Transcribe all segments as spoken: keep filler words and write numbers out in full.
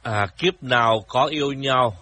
À, kiếp nào có yêu nhau.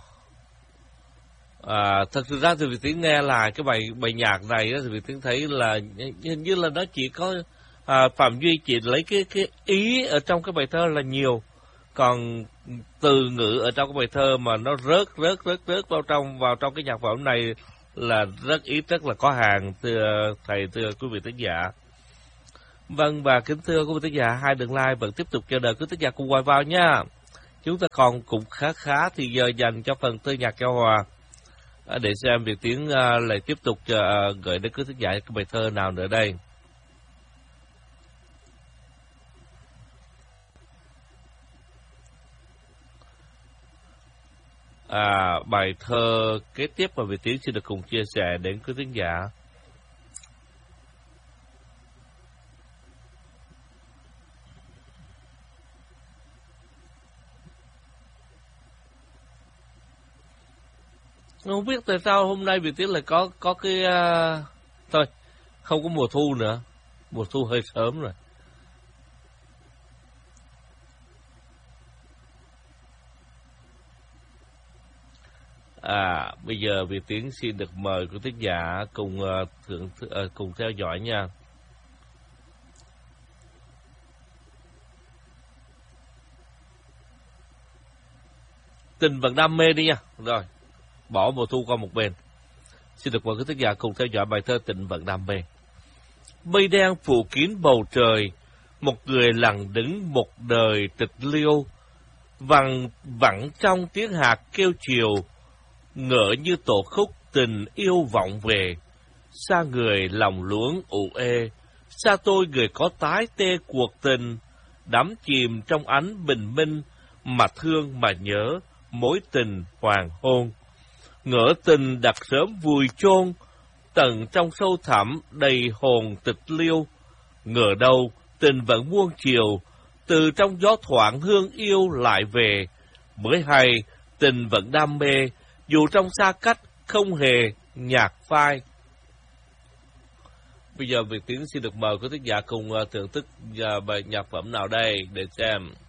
À, thật ra thì Việt Tiến nghe lại cái bài bài nhạc này đó, thì Việt Tiến thấy là hình như là nó chỉ có à, Phạm Duy chỉ lấy cái cái ý ở trong cái bài thơ là nhiều, còn từ ngữ ở trong cái bài thơ mà nó rớt rớt rớt rớt vào trong vào trong cái nhạc phẩm này là rất ít, rất là có hàng, thưa thầy, thưa quý vị thính giả. Vâng, và kính thưa quý vị thính giả, hai đường like vẫn tiếp tục chờ đợi quý thính giả cùng gọi vào nha. Chúng ta còn cũng khá khá thì giờ dành cho phần tư nhạc giao hòa, để xem Việt Tiến uh, lại tiếp tục uh, gửi đến quý thính giả cái bài thơ nào nữa đây. À, bài thơ kế tiếp mà Việt Tiến xin được cùng chia sẻ đến quý thính giả. Không biết tại sao hôm nay Việt Tiến lại có có cái uh... thôi, không có mùa thu nữa, mùa thu hơi sớm rồi. À, bây giờ Việt Tiến xin được mời quý thính giả cùng uh, thưởng uh, cùng theo dõi nha. Tình vẫn đam mê đi nha. Rồi, bỏ mùa thu qua một bên. Xin được mời quý thính giả cùng theo dõi bài thơ Tình vẫn đam mê. Mây đen phủ kín bầu trời, một người lặng đứng một đời tịch liêu, vằng vẳng trong tiếng hạt kêu chiều, ngỡ như tổ khúc tình yêu vọng về. Xa người lòng luống ủ ê, xa tôi người có tái tê cuộc tình, đắm chìm trong ánh bình minh, mà thương mà nhớ mối tình hoàng hôn. Ngỡ tình đặt sớm vùi chôn, tận trong sâu thẳm đầy hồn tịch liêu. Ngờ đâu tình vẫn muôn chiều, từ trong gió thoảng hương yêu lại về. Mới hay tình vẫn đam mê, dù trong xa cách không hề nhạt phai. Bây giờ Việt Tiến xin được mời quý thính giả cùng thưởng thức bài nhạc phẩm nào đây để xem.